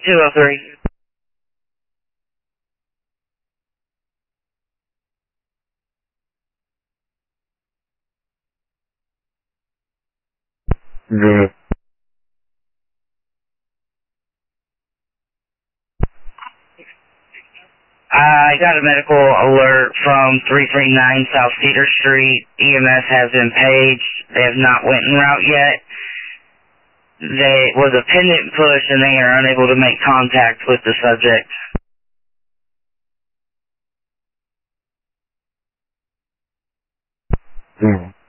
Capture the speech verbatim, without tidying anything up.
two oh three. Good. I got a medical alert from three three nine South Cedar Street. E M S has been paged. They have not went en route yet. There was a pendant push and they are unable to make contact with the subject. Good.